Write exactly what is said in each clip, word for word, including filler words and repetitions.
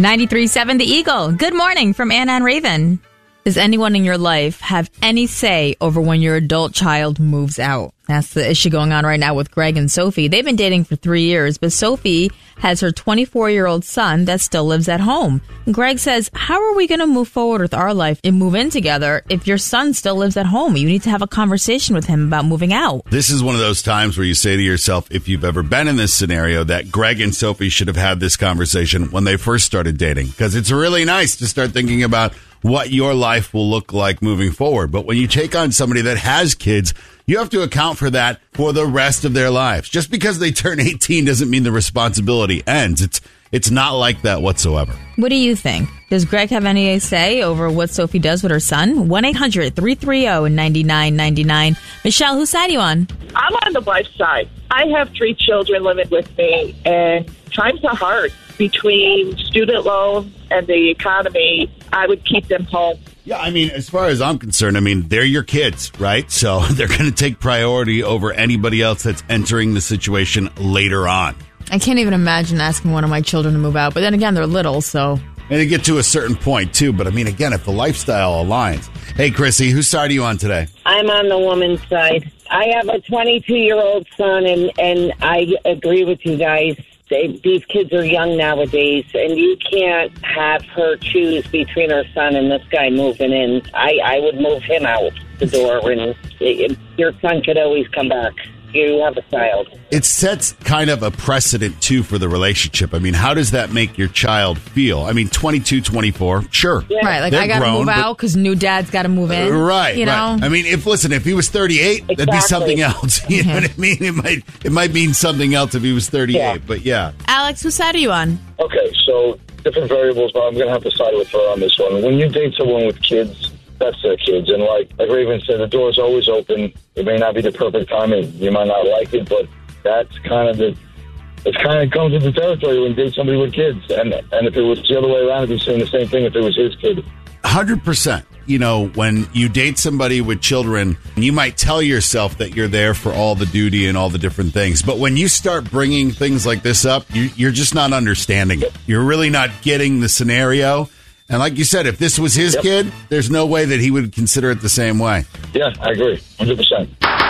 ninety-three point seven The Eagle. Good morning from Anna and Raven. Does anyone in your life have any say over when your adult child moves out? That's the issue going on right now with Greg and Sophie. They've been dating for three years, but Sophie has her twenty-four-year-old son that still lives at home. Greg says, how are we going to move forward with our life and move in together if your son still lives at home? You need to have a conversation with him about moving out. This is one of those times where you say to yourself, if you've ever been in this scenario, that Greg and Sophie should have had this conversation when they first started dating. Because it's really nice to start thinking about what your life will look like moving forward. But when you take on somebody that has kids, you have to account for that for the rest of their lives. Just because they turn eighteen doesn't mean the responsibility ends. It's it's not like that whatsoever. What do you think? Does Greg have any say over what Sophie does with her son? one eight hundred three three zero nine nine nine nine. Michelle, whose side are you on? I'm on the wife's side. I have three children living with me, and times are hard. Between student loans and the economy, I would keep them home. Yeah, I mean, as far as I'm concerned, I mean, they're your kids, right? So they're going to take priority over anybody else that's entering the situation later on. I can't even imagine asking one of my children to move out. But then again, they're little, so... And they get to a certain point, too. But, I mean, again, if the lifestyle aligns. Hey, Chrissy, whose side are you on today? I'm on the woman's side. I have a twenty-two-year-old son, and, and I agree with you guys. They, these kids are young nowadays, and you can't have her choose between her son and this guy moving in. I, I would move him out the door, and it, your son could always come back. You have a child. It sets kind of a precedent, too, for the relationship. I mean, how does that make your child feel? I mean, twenty-two, twenty-four, sure. Yeah. Right, like I got to move out because new dad's got to move in. Uh, right, you know? right. I mean, if listen, if he was thirty-eight, exactly. That'd be something else. You know what I mean? It might it might mean something else if he was thirty-eight, yeah. But yeah. Alex, whose side are you on? Okay, so different variables, but I'm going to have to side with her on this one. When you date someone with kids, that's their kids. And like, like Raven said, the door's always open. It may not be the perfect timing. You might not like it, but that's kind of the, it kind of comes with the territory when you date somebody with kids. And and if it was the other way around, he'd be saying the same thing if it was his kid. one hundred percent. You know, when you date somebody with children, you might tell yourself that you're there for all the duty and all the different things. But when you start bringing things like this up, you, you're just not understanding it. You're really not getting the scenario. And like you said, if this was his yep. kid, there's no way that he would consider it the same way. Yeah, I agree. one hundred percent.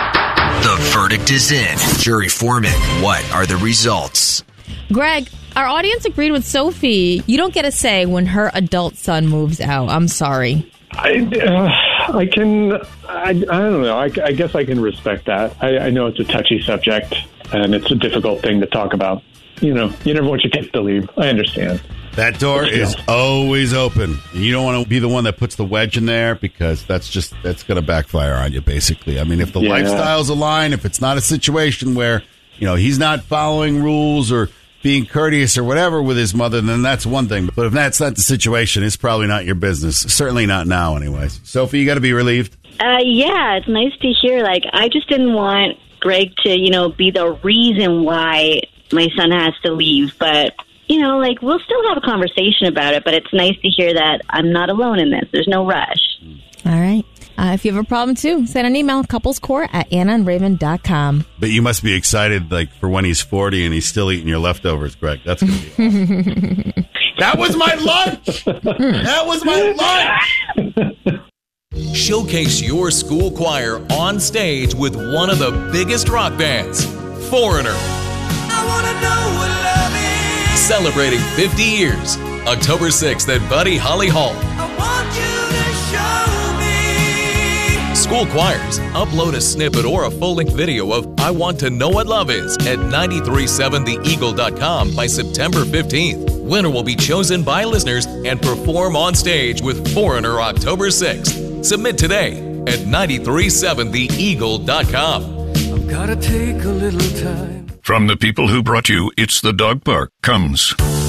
The verdict is in. Jury foreman, what are the results? Greg, our audience agreed with Sophie. You don't get a say when her adult son moves out. I'm sorry. I, uh, I can, I, I don't know. I, I guess I can respect that. I, I know it's a touchy subject, and it's a difficult thing to talk about. You know, you never want your kids to leave. I understand. That door is always open. You don't want to be the one that puts the wedge in there because that's just, that's going to backfire on you, basically. I mean, if the yeah. lifestyles align, if it's not a situation where, you know, he's not following rules or being courteous or whatever with his mother, then that's one thing. But if that's not the situation, it's probably not your business. Certainly not now, anyways. Sophie, you got to be relieved. Uh, yeah, it's nice to hear. Like, I just didn't want Greg to, you know, be the reason why my son has to leave, but... You know, like, we'll still have a conversation about it, but it's nice to hear that I'm not alone in this. There's no rush. All right. Uh, if you have a problem, too, send an email, couplescourt at anna and raven dot com. But you must be excited, like, for when he's forty and he's still eating your leftovers, Greg. That's going to be awesome. That was my lunch! That was my lunch! Showcase your school choir on stage with one of the biggest rock bands, Foreigner. I wanna know what love is. Celebrating fifty years, October sixth at Buddy Holly Hall. I want you to show me. School choirs, upload a snippet or a full-length video of I Want to Know What Love Is at nine three seven the eagle dot com by September fifteenth. Winner will be chosen by listeners and perform on stage with Foreigner October sixth. Submit today at nine three seven the eagle dot com. I've got to take a little time. From the people who brought you It's the Dog Park comes